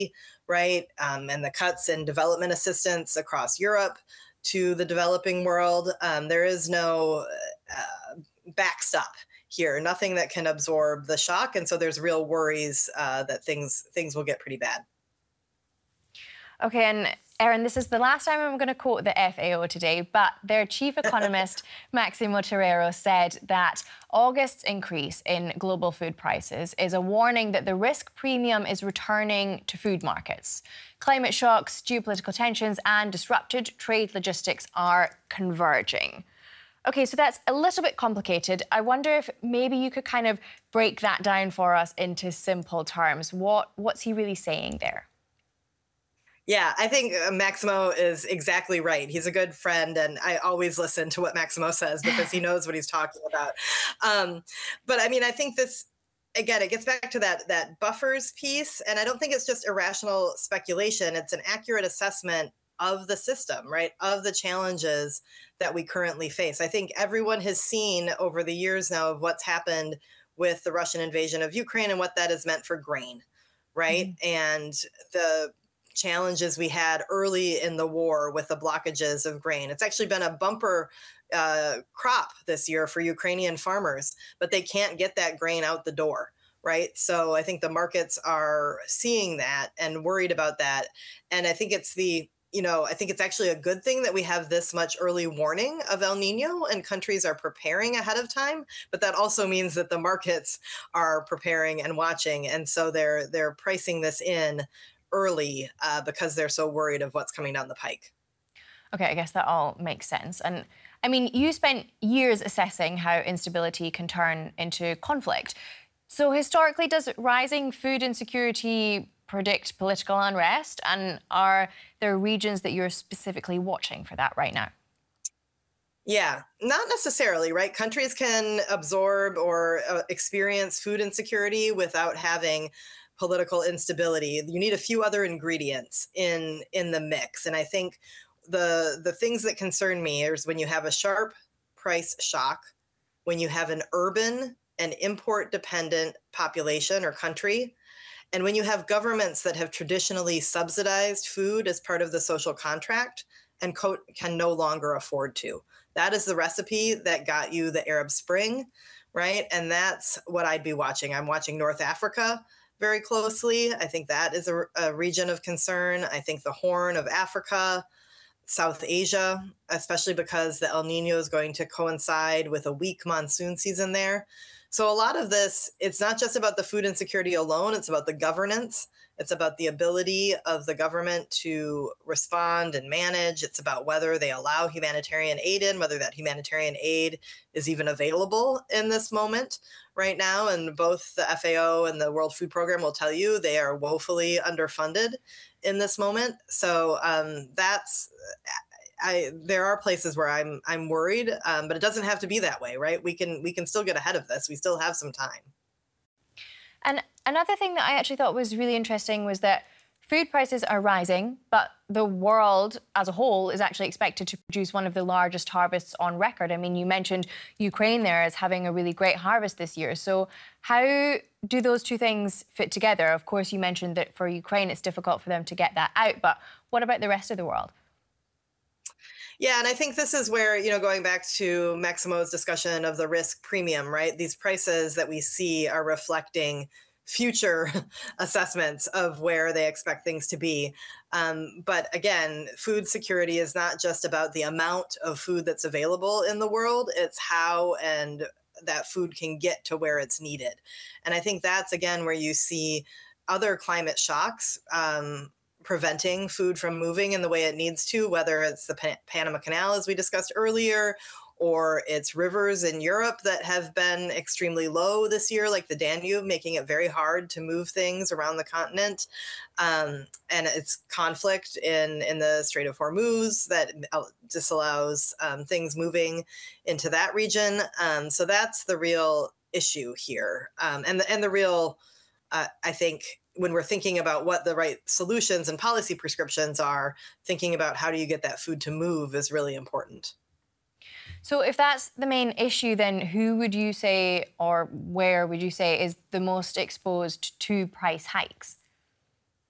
right? And the cuts in development assistance across Europe to the developing world. There is no backstop here, nothing that can absorb the shock. And so there's real worries that things will get pretty bad. Okay, and Erin, this is the last time I'm going to quote the FAO today, but their chief economist, Maximo Torero, said that August's increase in global food prices is a warning that the risk premium is returning to food markets. Climate shocks, geopolitical tensions, and disrupted trade logistics are converging. Okay, so that's a little bit complicated. I wonder if maybe you could kind of break that down for us into simple terms. What's he really saying there? Yeah, I think Maximo is exactly right. He's a good friend, and I always listen to what Maximo says because he knows what he's talking about. But I mean, I think this again, it gets back to that buffers piece, and I don't think it's just irrational speculation. It's an accurate assessment of the system, right? Of the challenges that we currently face. I think everyone has seen over the years now of what's happened with the Russian invasion of Ukraine and what that has meant for grain, right? And the challenges we had early in the war with the blockages of grain. It's actually been a bumper crop this year for Ukrainian farmers, but they can't get that grain out the door. Right. So I think the markets are seeing that and worried about that. And I think I think it's actually a good thing that we have this much early warning of El Nino and countries are preparing ahead of time. But that also means that the markets are preparing and watching. And so they're pricing this in early because they're so worried of what's coming down the pike. Okay, I guess that all makes sense. And I mean, you spent years assessing how instability can turn into conflict. So historically, does rising food insecurity predict political unrest? And are there regions that you're specifically watching for that right now? Yeah, not necessarily, right? Countries can absorb or experience food insecurity without having political instability. You need a few other ingredients in the mix, and I think the things that concern me is when you have a sharp price shock, when you have an urban and import dependent population or country, and when you have governments that have traditionally subsidized food as part of the social contract and can no longer afford to. That is the recipe that got you the Arab Spring, right? And that's what I'd be watching. I'm watching North Africa very closely. I think that is a region of concern. I think the Horn of Africa, South Asia, especially because the El Nino is going to coincide with a weak monsoon season there. So a lot of this, it's not just about the food insecurity alone, it's about the governance. It's about the ability of the government to respond and manage. It's about whether they allow humanitarian aid in, whether that humanitarian aid is even available in this moment right now. And both the FAO and the World Food Program will tell you they are woefully underfunded in this moment. So there are places where I'm worried, but it doesn't have to be that way, right? We can still get ahead of this. We still have some time. And another thing that I actually thought was really interesting was that food prices are rising, but the world as a whole is actually expected to produce one of the largest harvests on record. I mean, you mentioned Ukraine there as having a really great harvest this year. So how do those two things fit together? Of course, you mentioned that for Ukraine, it's difficult for them to get that out, but what about the rest of the world? Yeah, and I think this is where, going back to Maximo's discussion of the risk premium, right? These prices that we see are reflecting future assessments of where they expect things to be. But again, food security is not just about the amount of food that's available in the world, it's how and that food can get to where it's needed. And I think that's, again, where you see other climate shocks preventing food from moving in the way it needs to, whether it's the Panama Canal, as we discussed earlier, or it's rivers in Europe that have been extremely low this year, like the Danube, making it very hard to move things around the continent. And it's conflict in the Strait of Hormuz that disallows things moving into that region. So that's the real issue here. And the real, I think, when we're thinking about what the right solutions and policy prescriptions are, thinking about how do you get that food to move is really important. So if that's the main issue, then who would you say, or where would you say, is the most exposed to price hikes?